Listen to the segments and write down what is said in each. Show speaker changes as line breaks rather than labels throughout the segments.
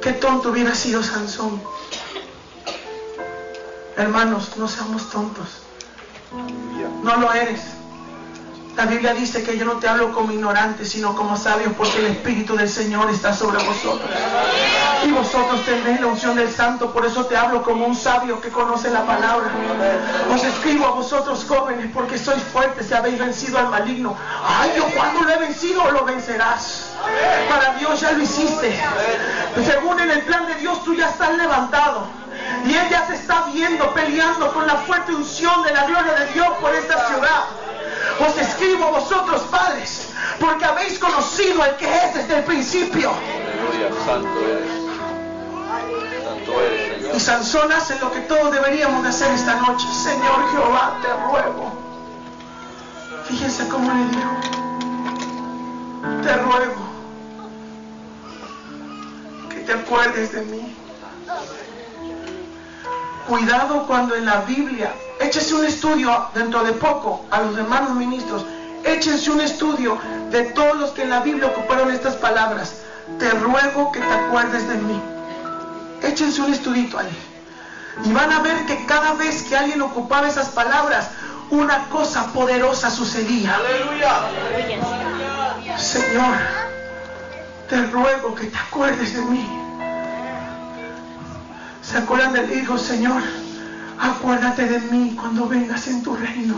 Qué tonto hubiera sido Sansón. Hermanos, no seamos tontos. No lo eres. La Biblia dice que yo no te hablo como ignorante, sino como sabio, porque el Espíritu del Señor está sobre vosotros. Y vosotros tendréis la unción del Santo. Por eso te hablo como un sabio que conoce la palabra. Os escribo a vosotros jóvenes, porque sois fuertes y habéis vencido al maligno. Ay, yo cuando lo he vencido, lo vencerás. Para Dios ya lo hiciste. Según en el plan de Dios, tú ya estás levantado. Y Él ya te está viendo peleando con la fuerte unción de la gloria de Dios por esta ciudad. Os escribo a vosotros, padres, porque habéis conocido al que es desde el principio.
Aleluya, santo eres. Santo eres, Señor.
Y Sansón hace lo que todos deberíamos de hacer esta noche. Señor Jehová, te ruego. Fíjense cómo le dijo. Te ruego que te acuerdes de mí. Cuidado cuando en la Biblia, échese un estudio dentro de poco, a los hermanos ministros, échense un estudio de todos los que en la Biblia ocuparon estas palabras. Te ruego que te acuerdes de mí. Échense un estudito ahí. Y van a ver que cada vez que alguien ocupaba esas palabras, una cosa poderosa sucedía.
Aleluya.
Señor, te ruego que te acuerdes de mí. ¿Se acuerdan del Hijo? Señor, acuérdate de mí cuando vengas en tu reino.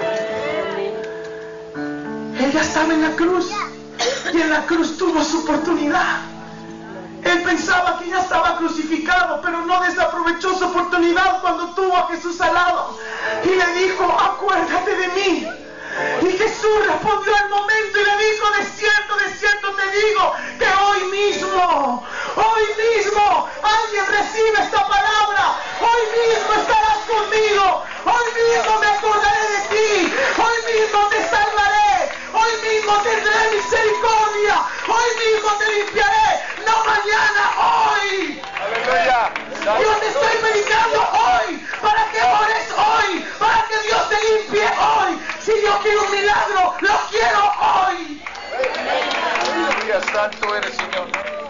Él ya estaba en la cruz y en la cruz tuvo su oportunidad. Él pensaba que ya estaba crucificado, pero no desaprovechó su oportunidad cuando tuvo a Jesús al lado y le dijo, acuérdate de mí. Y Jesús respondió al momento y le dijo, de cierto te digo que hoy mismo alguien recibe esta palabra. Hoy mismo estarás conmigo. Hoy mismo me acordaré de ti. Hoy mismo te salvaré. Hoy mismo tendré misericordia. Hoy mismo te limpiaré. No mañana, hoy.
Aleluya.
Yo te estoy predicando hoy para que ores hoy, para que Dios te limpie hoy. Si yo quiero un milagro, lo quiero hoy.
Aleluya, santo eres, Señor.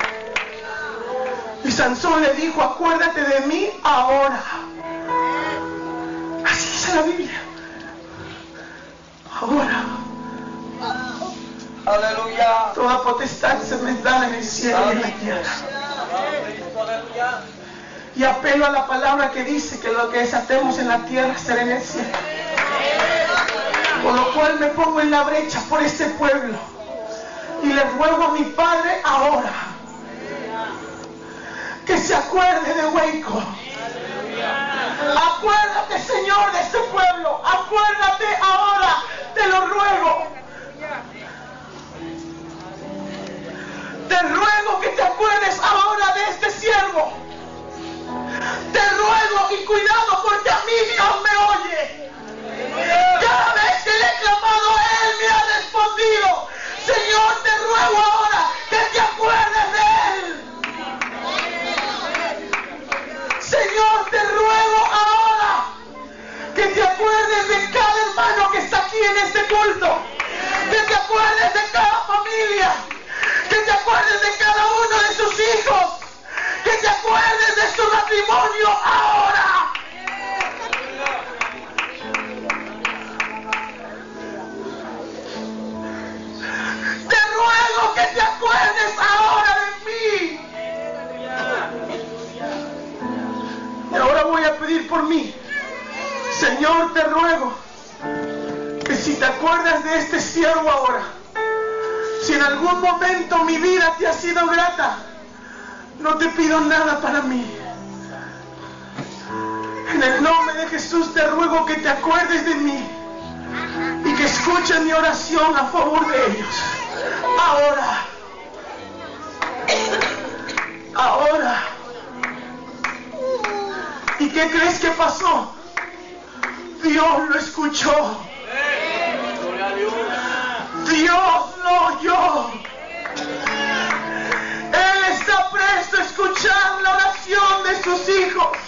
Y Sansón le dijo, acuérdate de mí ahora. Así dice la Biblia. Ahora.
Aleluya.
Toda potestad se me da en el cielo y en la tierra. Y apelo a la palabra que dice que lo que desatemos en la tierra será en el cielo. Por lo cual me pongo en la brecha por este pueblo. Y le ruego a mi Padre ahora que se acuerde de Hueco. Acuérdate, Señor, de este pueblo. Acuérdate ahora, te lo ruego. Te ruego que te acuerdes ahora de este siervo. Te ruego y cuidado porque a mí Dios me oye. Cada vez que le he clamado, Él me ha respondido. Señor, te ruego ahora que te acuerdes de Él. Señor, te ruego ahora que te acuerdes de cada hermano que está aquí en este culto. Que te acuerdes de cada familia. Que te acuerdes de cada uno de sus hijos. Que te acuerdes de su matrimonio ahora. Te ruego que te acuerdes ahora de mí. Y ahora voy a pedir por mí. Señor, te ruego que si te acuerdas de este siervo ahora, si en algún momento mi vida te ha sido grata, no te pido nada para mí. En el nombre de Jesús te ruego que te acuerdes de mí y que escuches mi oración a favor de ellos. Ahora. Ahora. ¿Y qué crees que pasó? Dios lo escuchó. Dios lo oyó. Él está presto a escuchar la oración de sus hijos.